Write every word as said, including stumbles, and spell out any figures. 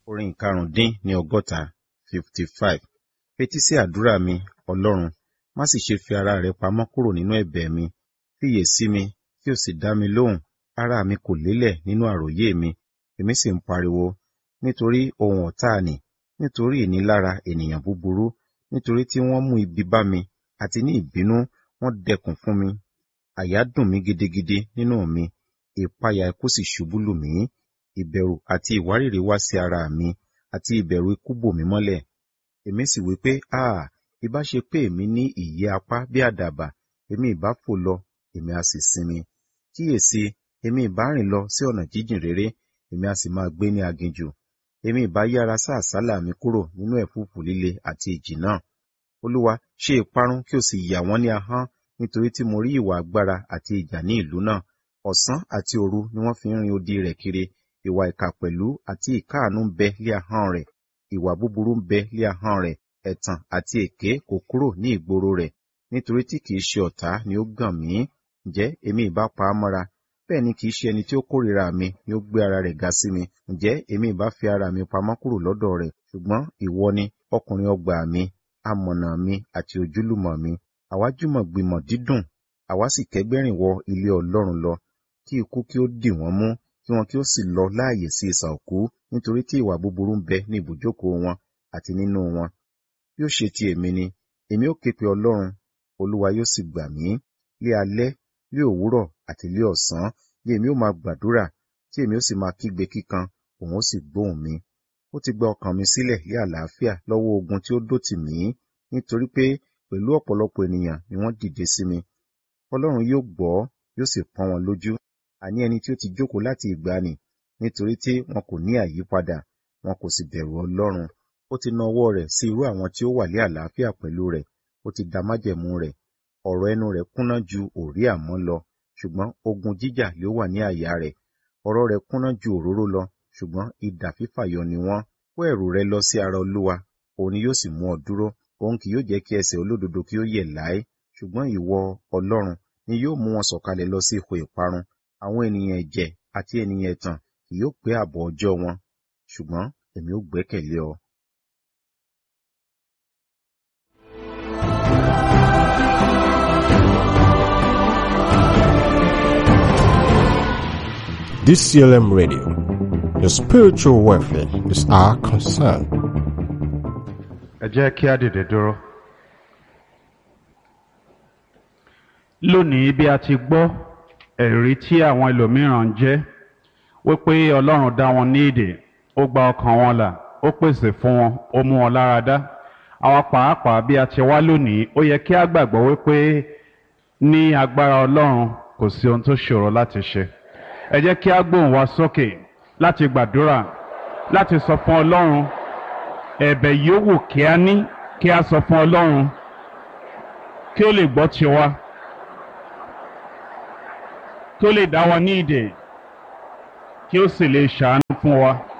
Orin ìkarùndín ní ọgọ́ta fifty five. Fetí sí àdúrà mi, Ọlọ́run, má sì ṣe fi ara rẹ pamọ́ kúrò nínú ẹ̀bẹ̀ mi. Fiyè sí mi, kí o sì dá mi lóhùn. Ara mi kò lélẹ̀ nínú àròyé mi, èmi sì ń pariwo. Nítorí ohun ọ̀tá nì, nítorí ìnilára ènìyàn búburú, nítorí tí wọ́n mú ibi bá mi, àti ní ìbínú wọ́n dẹkùn fún mi. Àyà dùn mí gidigidi nínú mi, ìpayà ikú sì ṣubú lù mí. Ìbẹ̀rù àti ìwárìrì wá sí ara mi, àti ìbẹ̀rù ikú bò mí mọ́lẹ̀. Èmi sì wí pé, áà, ìbá ṣe pé èmi ní ìyẹ́ apá bí àdàbà, èmi ìbá fò lọ, èmi a sì sinmi. Kíyèsi, èmi ìbá rìn lọ sí ọ̀nà jíjìn réré, èmi a sì máa gbé ní aginjù. Èmi ìbá yára sá àsálà mi kúrò nínú ẹ̀fúùfù líle àti ìjì náà. Olúwa, ṣe ìparun kí o sì yà wọ́n ní ahọ́n, nítorí tí mo rí ìwà agbára àti ìjà ní ìlú náà. Ọ̀sán àti òru ni wọ́n fi ń rin odi rẹ̀ kiri. Ìwà ìkà pẹ̀lú àti ìkáàánú ń bẹ lé ahọ́n rẹ̀. Ìwà búburú ń bẹ lé ahọ́n rẹ̀. Ẹ̀tàn àti èké kò kúrò ní ìgboro rẹ̀. Nítorí tí kìí ṣe ọ̀tá ni ó gàn mí. Ǹjẹ́ èmi ìbá pa á mọ́ra? Bẹ́ẹ̀ ni kìí ṣe ẹni tí ó kórìíra mi ni ó gbé ara rẹ̀ ga sí mi. Ǹjẹ́ èmi ìbá fi ara mi pamọ́ kúrò lọ́dọ̀ rẹ̀? Ṣùgbọ́n ìwọ ni ọkùnrin ọgbà mi, amọ̀nà mi àti ojúlùmọ̀ mi. Àwa jùmọ̀ gbìmọ̀ dídùn, àwa sì kẹ́gbẹ́rìn wọ ilé Ọlọ́run lọ. Kí ikú kí ó dì wọ́n mú, kí wọn kí ó sì lọ láàyè sí isà òkú, nítorí tí ìwà búburú ń bẹ ní ibùjókòó wọn àti nínú wọn. Bí ó ṣe ti èmi ni, èmi ó ké pe Ọlọ́run, Olúwa yóò sì gbà mí. Lé alẹ́, lé òwúrọ̀ àti lé ọ̀sán, ni èmi ó máa gbàdúrà, tí èmi ó sì máa kígbe kíkan, òun ó sì gbóhùn mi. Ó ti gba ọkàn mi sílẹ̀ lé àlàáfíà lọ́wọ́ ogun tí ó dó tì mí, nítorí pé pẹ̀lú ọ̀pọ̀lọpọ̀ ènìyàn ni wọ́n dìde sí mi. Ọlọ́run yóò gbọ́, yóò sì pọ́n wọn lójú, àní ẹni tí ó ti jókòó láti ìgbàanì, nítorí tí wọn kò ní àyípadà, wọn kò sì bẹ̀rù Ọlọ́run. Ó ti na ọwọ́ rẹ̀ sí irú àwọn tí ó wà ní àlàáfíà pẹ̀lú rẹ̀, ó ti da májẹ̀mú rẹ̀. Ọ̀rọ̀ ẹnu rẹ̀ kúnná ju òrí àmọ́ lọ, ṣùgbọ́n ogun jíjà ló wà ní àyà rẹ̀. Ọ̀rọ̀ rẹ̀ kúnná ju òróró lọ, ṣùgbọ́n idà fífàyọ ni wọ́n. Kó ẹ̀rù rẹ lọ sí ara Olúwa, òun ni yóò sì mú ọ dúró. Òun kì yóò jẹ́ kí ẹsẹ̀ olódodo kí ó yẹ̀ láé, ṣùgbọ́n ìwọ, Ọlọ́run, ni yóò mú wọn sọ̀kalẹ̀ lọ sí ipò ìparun. Àwọn ènìyàn ẹ̀jẹ̀ àti ènìyàn ẹ̀tàn kì yóò pé ààbọ̀ ọjọ́ wọn, ṣùgbọ́n èmi ó gbẹ́kẹ̀lé ọ. D C L M Radio, your spiritual welfare is our concern. Ẹ jẹ́ kí a dìde dúró. Lónìí bí a ti gbọ́ ẹ̀rí tí àwọn ẹlòmíràn ń jẹ́ wípé Ọlọ́run dá wọn ní ìdè, ó gba ọkàn wọn là, ó pèsè fún wọn, ó mú wọn lára dá. Àwa pàápàá bí a ti wá lónìí, ó yẹ kí a gbàgbọ́ wípé ní agbára Ọlọ́run kò sí ohun tó ṣòro láti ṣe. Ẹ jẹ́ kí a gbóhùn wa sókè láti gbàdúrà, láti sọ fún Ọlọ́run ẹ̀bẹ̀ yòówù kí a ní, kí a sọ fún Ọlọ́run kí ó lè gbọ́ tiwa, kí ó lè dá wa ní ìdè, kí ó sì lè ṣàánú fún wa.